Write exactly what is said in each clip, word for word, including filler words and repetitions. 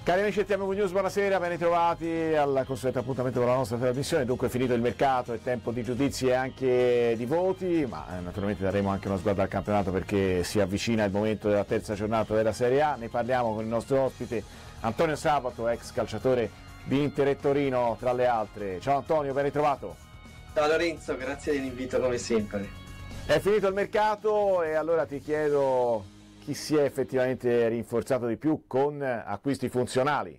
Cari amici del T M V News, buonasera, ben ritrovati al consueto appuntamento con la nostra trasmissione. Dunque è finito il mercato, è tempo di giudizi e anche di voti, ma naturalmente daremo anche uno sguardo al campionato perché si avvicina il momento della terza giornata della Serie A. Ne parliamo con il nostro ospite Antonio Sabato, ex calciatore di Inter e Torino tra le altre. Ciao Antonio, ben ritrovato. Ciao Lorenzo, grazie dell'invito come sempre. È finito il mercato e allora ti chiedo chi si è effettivamente rinforzato di più con acquisti funzionali.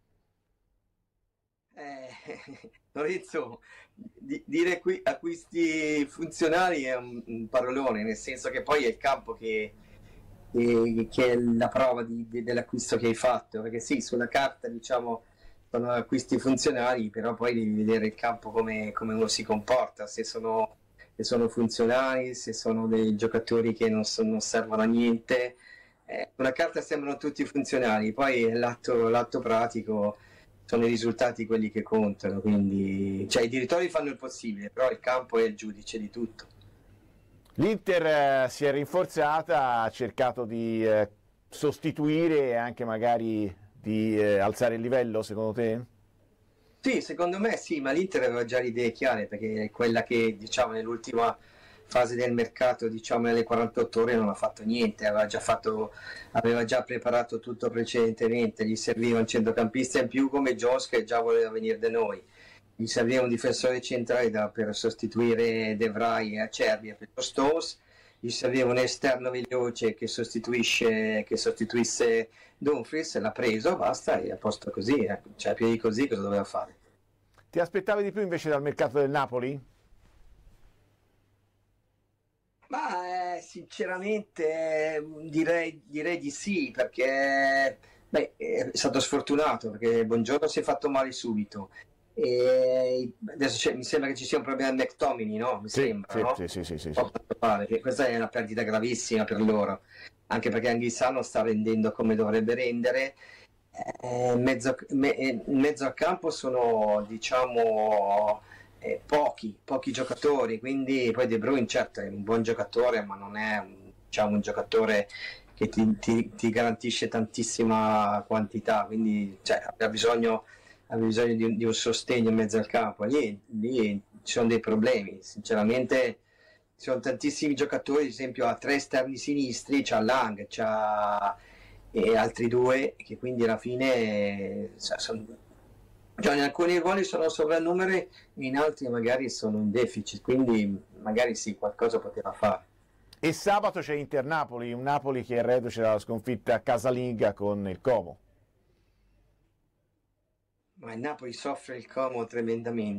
Eh, Lorenzo, di, dire qui, acquisti funzionali è un, un parolone, nel senso che poi è il campo che, che, che è la prova di, di, dell'acquisto che hai fatto, perché sì, sulla carta diciamo sono acquisti funzionali, però poi devi vedere il campo come, come uno si comporta, se sono, se sono funzionali, se sono dei giocatori che non, so, non servono a niente. Eh, sulla carta sembrano tutti funzionali, poi l'atto, l'atto pratico sono i risultati quelli che contano, quindi cioè, i direttori fanno il possibile, però il campo è il giudice di tutto. L'Inter eh, si è rinforzata, ha cercato di eh, sostituire e anche magari di eh, alzare il livello, secondo te? Sì, secondo me sì, ma l'Inter aveva già le idee chiare, perché è quella che diciamo nell'ultima fase del mercato, diciamo nelle quarantotto ore non ha fatto niente, aveva già, fatto, aveva già preparato tutto precedentemente, gli serviva un centrocampista in più come Jones che già voleva venire da noi, gli serviva un difensore centrale da, per sostituire De Vrij e Acerbi per lo Stones, gli serviva un esterno veloce che sostituisce che sostituisse Dumfries, l'ha preso, basta, e a posto così, eh. Cioè più di così cosa doveva fare? Ti aspettavi di più invece dal mercato del Napoli? Ma eh, sinceramente eh, direi, direi di sì, perché beh, è stato sfortunato, perché Buongiorno si è fatto male subito. E adesso c'è- mi sembra che ci sia un problema di McTominay, no? Mi Sì, sembra, sì, no? sì, sì, sì, sì, sì. Ho fatto male, che questa è una perdita gravissima per loro, anche perché Anghissà non sta rendendo come dovrebbe rendere. Eh, in mezzo, me- in mezzo al campo sono, diciamo, eh, pochi, pochi giocatori, quindi poi De Bruyne certo è un buon giocatore, ma non è un, diciamo, un giocatore che ti, ti- ti garantisce tantissima quantità, quindi cioè, ha bisogno, ha bisogno di, un di un sostegno in mezzo al campo. Lì, lì ci sono dei problemi, sinceramente ci sono tantissimi giocatori, ad esempio ha tre esterni sinistri, c'ha Lang, c'ha e altri due che quindi alla fine eh, sono, cioè in alcuni ruoli sono sovrannumeri, in altri magari sono in deficit, quindi magari sì, qualcosa poteva fare. E sabato c'è Inter-Napoli, un Napoli che è reduce dalla sconfitta casalinga con il Como. Ma il Napoli soffre il Como tremendamente.